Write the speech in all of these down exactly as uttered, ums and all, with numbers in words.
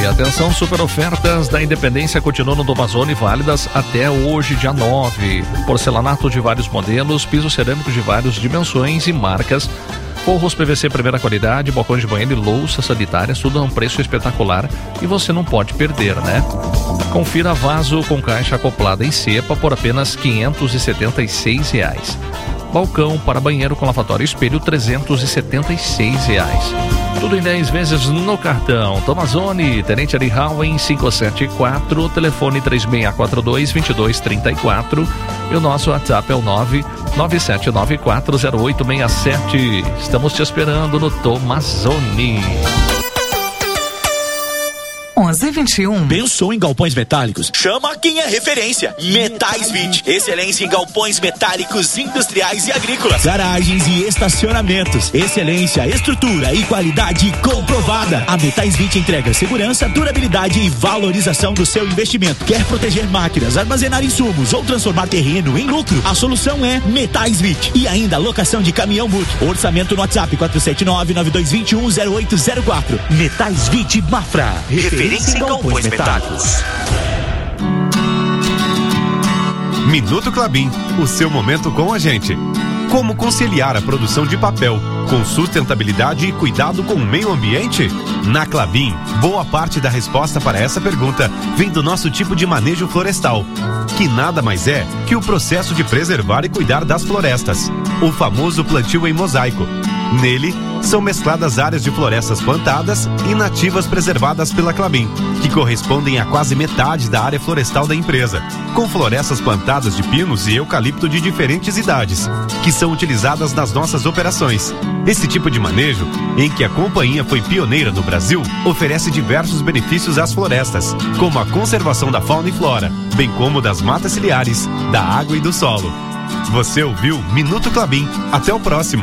atenção, super ofertas da Independência continuam no Domazone, válidas até hoje, dia nove. Porcelanato de vários modelos, piso cerâmico de várias dimensões e marcas, forros P V C primeira qualidade, balcões de banheiro e louças sanitárias, tudo a um preço espetacular e você não pode perder, né? Confira vaso com caixa acoplada em cepa por apenas quinhentos e setenta e seis reais. Balcão para banheiro com lavatório e espelho, trezentos e setenta e seis reais. Tudo em dez vezes no cartão. Domazone, Tenente Ari Howen cinco sete quatro, telefone três seis quatro dois, dois dois três quatro e o nosso WhatsApp é o nove nove sete nove quatro zero oito seis sete. Estamos te esperando no Domazone. onze e vinte e um. Pensou em galpões metálicos? Chama quem é referência. Metais vinte. Excelência em galpões metálicos industriais e agrícolas. Garagens e estacionamentos. Excelência, estrutura e qualidade comprovada. A Metais vinte entrega segurança, durabilidade e valorização do seu investimento. Quer proteger máquinas, armazenar insumos ou transformar terreno em lucro? A solução é Metais vinte. E ainda locação de caminhão multi. Orçamento no WhatsApp quatro sete nove, nove dois dois um, zero oito zero quatro. Metais vinte Mafra. Referência em galpões metálicos. Minuto Klabin, o seu momento com a gente. Como conciliar a produção de papel com sustentabilidade e cuidado com o meio ambiente? Na Klabin, boa parte da resposta para essa pergunta vem do nosso tipo de manejo florestal, que nada mais é que o processo de preservar e cuidar das florestas, o famoso plantio em mosaico. Nele, são mescladas áreas de florestas plantadas e nativas preservadas pela Klabin, que correspondem a quase metade da área florestal da empresa, com florestas plantadas de pinos e eucalipto de diferentes idades, que são utilizadas nas nossas operações. Esse tipo de manejo, em que a companhia foi pioneira no Brasil, oferece diversos benefícios às florestas, como a conservação da fauna e flora, bem como das matas ciliares, da água e do solo. Você ouviu Minuto Klabin. Até o próximo.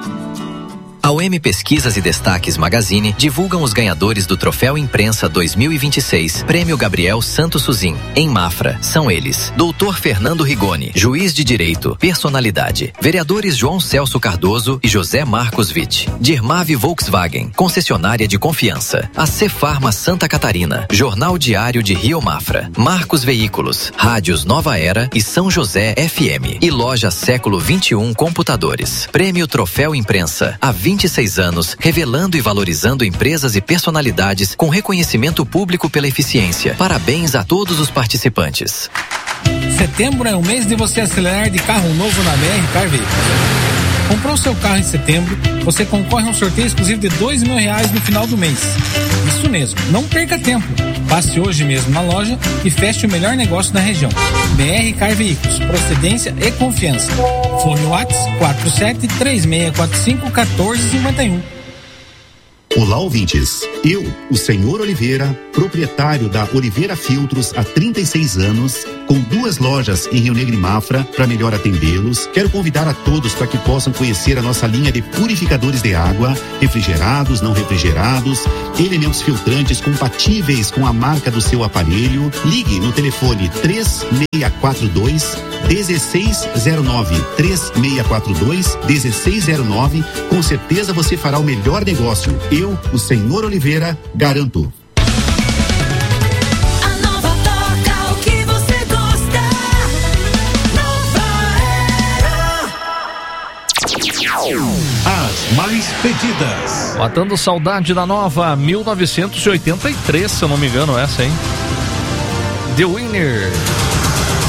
A U M Pesquisas e Destaques Magazine divulgam os ganhadores do Troféu Imprensa dois mil e vinte e seis, Prêmio Gabriel Santos Suzin. Em Mafra, são eles: doutor Fernando Rigoni, juiz de direito, personalidade. Vereadores João Celso Cardoso e José Marcos Witt. Dirmave Volkswagen, concessionária de confiança. A Cefarma Santa Catarina, Jornal Diário de Rio Mafra. Marcos Veículos, Rádios Nova Era e São José F M. E Loja Século vinte e um Computadores. Prêmio Troféu Imprensa, há vinte e seis anos, revelando e valorizando empresas e personalidades com reconhecimento público pela eficiência. Parabéns a todos os participantes. Setembro é o mês de você acelerar de carro novo na B R Car Veículos. Comprou seu carro em setembro, você concorre a um sorteio exclusivo de dois mil reais no final do mês. Isso mesmo, não perca tempo. Passe hoje mesmo na loja e feche o melhor negócio da região. B R Car Veículos, procedência e confiança. Fone WhatsApp quatro sete três seis quatro cinco um quatro cinco um. Olá, ouvintes. Eu, o senhor Oliveira, proprietário da Oliveira Filtros há trinta e seis anos, com duas lojas em Rio Negro e Mafra, para melhor atendê-los, quero convidar a todos para que possam conhecer a nossa linha de purificadores de água, refrigerados, não refrigerados, elementos filtrantes compatíveis com a marca do seu aparelho. Ligue no telefone três seis quatro dois, um seis zero nove, três seis quatro dois, um seis zero nove. Com certeza você fará o melhor negócio. Eu, o senhor Oliveira, garanto. A nova toca o que você gosta. Nova Era. As mais pedidas. Matando saudade da Nova, mil novecentos e oitenta e três, se eu não me engano, essa, hein? The Winner.